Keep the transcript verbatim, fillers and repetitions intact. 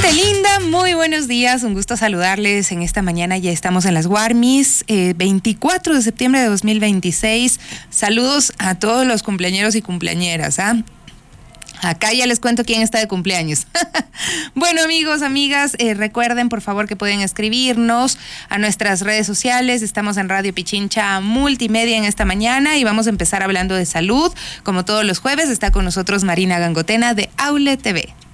Gente linda, muy buenos días, un gusto saludarles en esta mañana. Ya estamos en las Warmis, eh, veinticuatro de septiembre de dos mil veintiséis. Saludos a todos los cumpleañeros y cumpleañeras, ¿ah? Acá ya les cuento quién está de cumpleaños. Bueno, amigos, amigas, eh, recuerden por favor que pueden escribirnos a nuestras redes sociales. Estamos en Radio Pichincha Multimedia en esta mañana y vamos a empezar hablando de salud. Como todos los jueves está con nosotros Marina Gangotena de Aule T V.